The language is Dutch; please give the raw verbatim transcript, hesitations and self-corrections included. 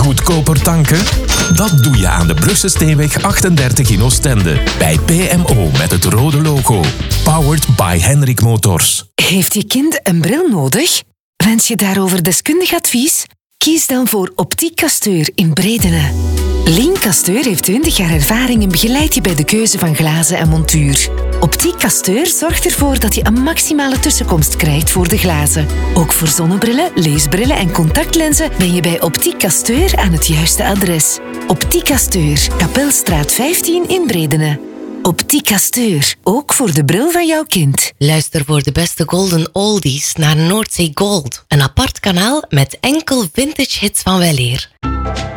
Goedkoper tanken? Dat doe je aan de Brugse Steenweg achtendertig in Oostende. Bij P M O met het rode logo. Powered by Henrik Motors. Heeft je kind een bril nodig? Wens je daarover deskundig advies? Kies dan voor Optiek Casteur in Bredene. Lien Casteur heeft twintig jaar ervaring en begeleidt je bij de keuze van glazen en montuur. Optiek Casteur zorgt ervoor dat je een maximale tussenkomst krijgt voor de glazen. Ook voor zonnebrillen, leesbrillen en contactlenzen ben je bij Optiek Casteur aan het juiste adres. Optiek Casteur, Kapelstraat vijftien in Bredene. Optiek Casteur, ook voor de bril van jouw kind. Luister voor de beste golden oldies naar Noordzee Gold. Een apart kanaal met enkel vintage hits van weleer.